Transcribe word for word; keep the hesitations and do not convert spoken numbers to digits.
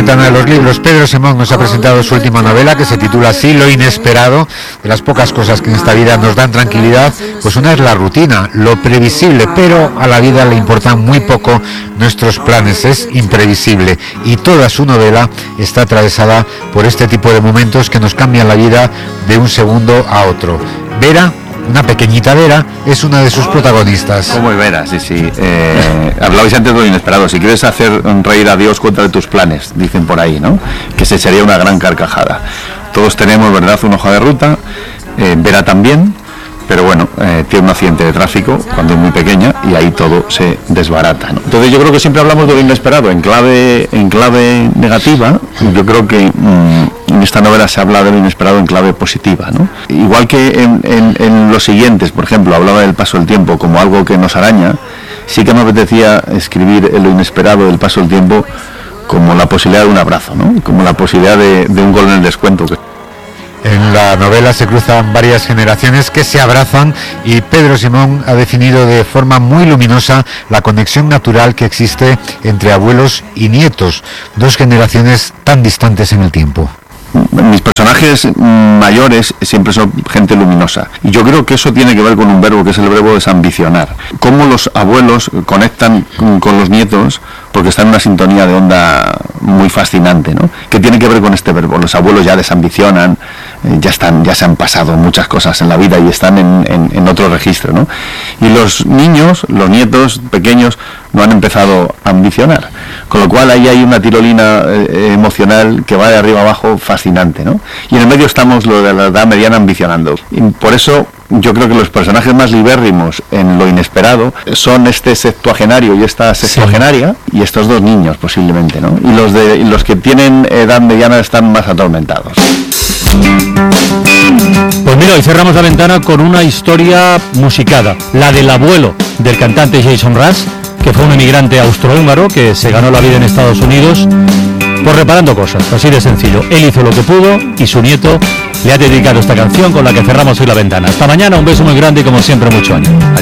Ventana de los Libros. Pedro Simón nos ha presentado su última novela, que se titula así, Lo inesperado. De las pocas cosas que en esta vida nos dan tranquilidad, pues una es la rutina, lo previsible, pero a la vida le importan muy poco nuestros planes, es imprevisible, y toda su novela está atravesada por este tipo de momentos que nos cambian la vida de un segundo a otro. Vera, una pequeñita Vera, es una de sus protagonistas. Como Vera, sí, sí. Eh, hablabais antes de lo inesperado. Si quieres hacer reír a Dios, cuenta de tus planes, dicen por ahí, ¿no? Que se sería una gran carcajada. Todos tenemos, ¿verdad?, una hoja de ruta. Eh, Vera también. Pero bueno, eh, tiene un accidente de tráfico cuando es muy pequeña y ahí todo se desbarata, ¿no? Entonces yo creo que siempre hablamos de lo inesperado en clave en clave negativa. Yo creo que mmm, en esta novela se habla de lo inesperado en clave positiva, ¿no? Igual que en, en, en los siguientes, por ejemplo, hablaba del paso del tiempo como algo que nos araña. Sí que me apetecía escribir en lo inesperado del paso del tiempo como la posibilidad de un abrazo, ¿no? Como la posibilidad de, de un gol en el descuento. En la novela se cruzan varias generaciones que se abrazan y Pedro Simón ha definido de forma muy luminosa la conexión natural que existe entre abuelos y nietos, dos generaciones tan distantes en el tiempo. Mis personajes mayores siempre son gente luminosa y yo creo que eso tiene que ver con un verbo que es el verbo desambicionar. Cómo los abuelos conectan con los nietos porque están en una sintonía de onda muy fascinante, ¿no? Que tiene que ver con este verbo. Los abuelos ya desambicionan, eh, ya están, ya se han pasado muchas cosas en la vida y están en, en, en otro registro, ¿no? Y los niños, los nietos pequeños, no han empezado a ambicionar. Con lo cual ahí hay una tirolina eh, emocional que va de arriba abajo fascinante, ¿no? Y en el medio estamos lo de la edad mediana ambicionando. Y por eso yo creo que los personajes más libérrimos en lo inesperado son este septuagenario y esta sextuagenaria, sí, y estos dos niños posiblemente, ¿no? Y los de y los que tienen edad mediana están más atormentados. Pues mira, hoy cerramos la ventana con una historia musicada, la del abuelo del cantante Jason Mraz, que fue un emigrante austrohúngaro que se ganó la vida en Estados Unidos por reparando cosas, así de sencillo. Él hizo lo que pudo y su nieto le ha dedicado esta canción con la que cerramos hoy la ventana. Hasta mañana, un beso muy grande y como siempre mucho ánimo. Adiós.